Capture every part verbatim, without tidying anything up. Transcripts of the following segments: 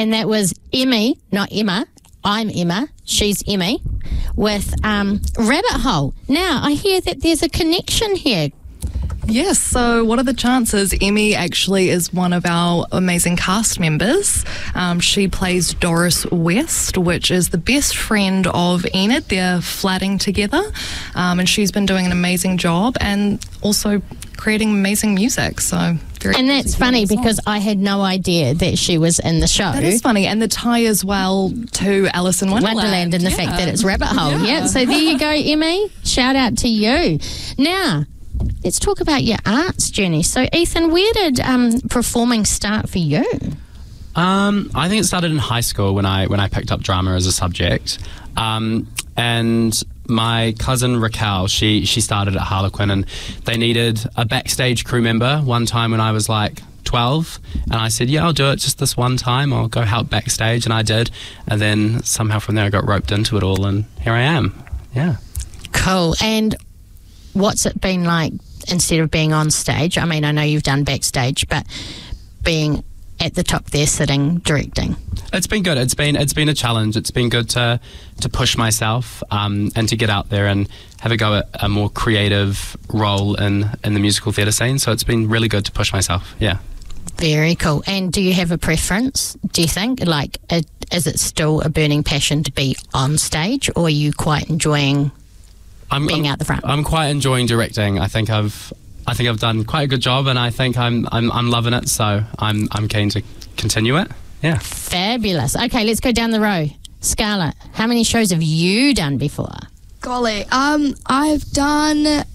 and that was Emmy, not Emma. I'm Emma. She's Emmy with um, Rabbit Hole. Now, I hear that there's a connection here. Yes, so what are the chances? Emmy actually is one of our amazing cast members. Um, she plays Doris West, which is the best friend of Enid. They're flatting together, um, and she's been doing an amazing job and also creating amazing music. So very And that's funny because I had no idea that she was in the show. That is funny, and the tie as well to Alice in Wonderland. Wonderland and the yeah. fact that it's Rabbit Hole. Yeah. yeah, so there you go, Emmy. Shout out to you. Now, let's talk about your arts journey. So, Ethan, where did um, performing start for you? Um, I think it started in high school when I when I picked up drama as a subject, um, and my cousin Raquel, she she started at Harlequin, and they needed a backstage crew member one time when I was like twelve, and I said, yeah, I'll do it just this one time. I'll go help backstage, and I did, and then somehow from there I got roped into it all, and here I am. Yeah. Cool. And what's it been like instead of being on stage? I mean, I know you've done backstage, but being at the top there, sitting, directing. It's been good. It's been it's been a challenge. It's been good to to push myself um, and to get out there and have a go at a more creative role in in the musical theatre scene. So it's been really good to push myself. Yeah. Very cool. And do you have a preference, do you think? Like, it, is it still a burning passion to be on stage, or are you quite enjoying I'm, being I'm, out the front? I'm quite enjoying directing. I think I've I think I've done quite a good job, and I think I'm I'm, I'm loving it. So I'm I'm keen to continue it. Yeah. Fabulous. Okay, let's go down the row. Scarlett, how many shows have you done before? Golly, um, I've done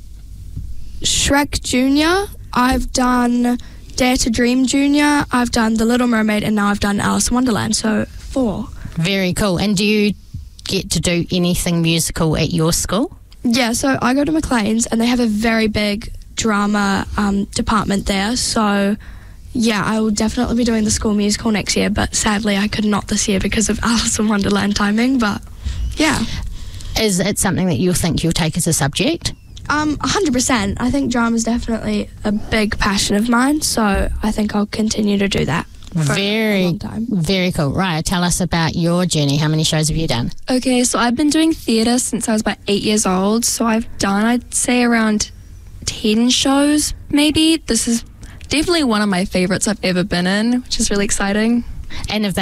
Shrek Junior, I've done Dare to Dream Junior, I've done The Little Mermaid, and now I've done Alice in Wonderland, so four. Very cool. And do you get to do anything musical at your school? Yeah, so I go to Maclean's, and they have a very big drama um, department there, so yeah, I will definitely be doing the school musical next year, but sadly I could not this year because of Alice in Wonderland timing, but yeah. Is it something that you think you'll take as a subject? Um, one hundred percent. I think drama is definitely a big passion of mine, so I think I'll continue to do that for very, a long time. Very cool. Right, tell us about your journey. How many shows have you done? Okay, so I've been doing theatre since I was about eight years old, so I've done, I'd say, around ten shows, maybe. This is definitely one of my favourites I've ever been in, which is really exciting. And have